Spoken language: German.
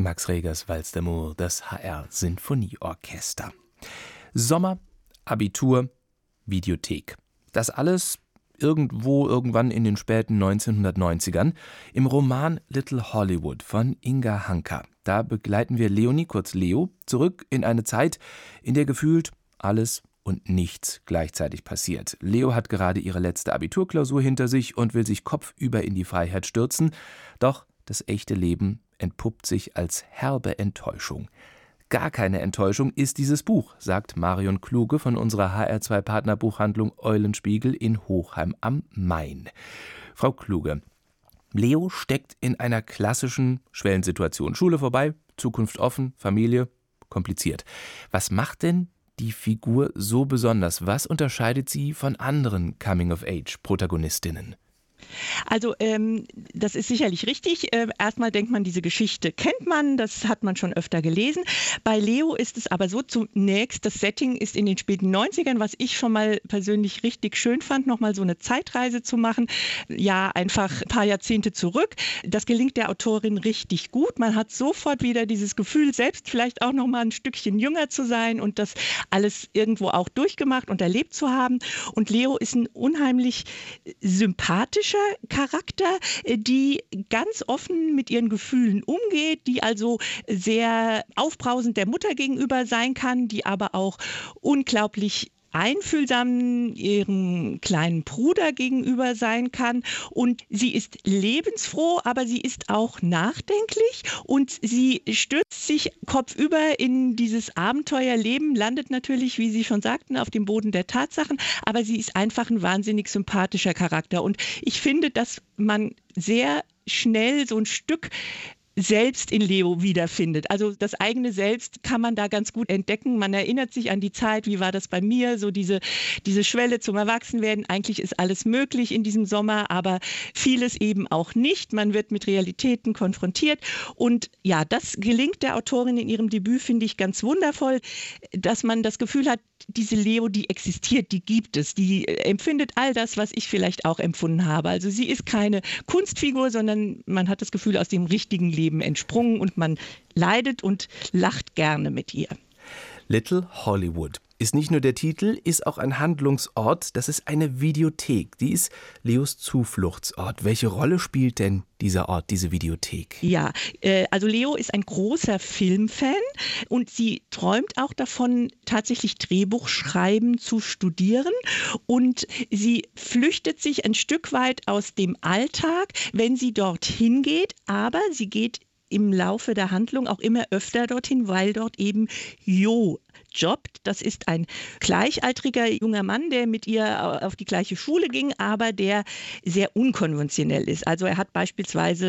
Max Regers Valse d'amour, das HR-Sinfonieorchester. Sommer, Abitur, Videothek. Das alles irgendwann in den späten 1990ern im Roman Little Hollywood von Inga Hanka. Da begleiten wir Leonie, kurz Leo, zurück in eine Zeit, in der gefühlt alles und nichts gleichzeitig passiert. Leo hat gerade ihre letzte Abiturklausur hinter sich und will sich kopfüber in die Freiheit stürzen. Doch das echte Leben entpuppt sich als herbe Enttäuschung. Gar keine Enttäuschung ist dieses Buch, sagt Marion Kluge von unserer HR2-Partnerbuchhandlung Eulenspiegel in Hochheim am Main. Frau Kluge, Leo steckt in einer klassischen Schwellensituation. Schule vorbei, Zukunft offen, Familie kompliziert. Was macht denn die Figur so besonders? Was unterscheidet sie von anderen Coming-of-Age-Protagonistinnen? Also das ist sicherlich richtig. Erstmal denkt man, diese Geschichte kennt man, das hat man schon öfter gelesen. Bei Leo ist es aber so, zunächst, das Setting ist in den späten 90ern, was ich schon mal persönlich richtig schön fand, nochmal so eine Zeitreise zu machen. Ja, einfach ein paar Jahrzehnte zurück. Das gelingt der Autorin richtig gut. Man hat sofort wieder dieses Gefühl, selbst vielleicht auch nochmal ein Stückchen jünger zu sein und das alles irgendwo auch durchgemacht und erlebt zu haben. Und Leo ist ein unheimlich sympathischer Charakter, die ganz offen mit ihren Gefühlen umgeht, die also sehr aufbrausend der Mutter gegenüber sein kann, die aber auch unglaublich einfühlsam ihrem kleinen Bruder gegenüber sein kann. Und sie ist lebensfroh, aber sie ist auch nachdenklich und sie stürzt sich kopfüber in dieses Abenteuerleben, landet natürlich, wie Sie schon sagten, auf dem Boden der Tatsachen, aber sie ist einfach ein wahnsinnig sympathischer Charakter. Und ich finde, dass man sehr schnell so ein Stück selbst in Leo wiederfindet. Also das eigene Selbst kann man da ganz gut entdecken. Man erinnert sich an die Zeit, wie war das bei mir, so diese Schwelle zum Erwachsenwerden. Eigentlich ist alles möglich in diesem Sommer, aber vieles eben auch nicht. Man wird mit Realitäten konfrontiert. Und ja, das gelingt der Autorin in ihrem Debüt, finde ich, ganz wundervoll, dass man das Gefühl hat, diese Leo, die existiert, die gibt es, die empfindet all das, was ich vielleicht auch empfunden habe. Also sie ist keine Kunstfigur, sondern man hat das Gefühl, aus dem richtigen Leben entsprungen und man leidet und lacht gerne mit ihr. Little Hollywood ist nicht nur der Titel, ist auch ein Handlungsort. Das ist eine Videothek. Die ist Leos Zufluchtsort. Welche Rolle spielt denn dieser Ort, diese Videothek? Ja, also Leo ist ein großer Filmfan und sie träumt auch davon, tatsächlich Drehbuchschreiben zu studieren. Und sie flüchtet sich ein Stück weit aus dem Alltag, wenn sie dorthin geht. Aber sie geht im Laufe der Handlung auch immer öfter dorthin, weil dort eben Jo jobbt. Das ist ein gleichaltriger junger Mann, der mit ihr auf die gleiche Schule ging, aber der sehr unkonventionell ist. Also er hat beispielsweise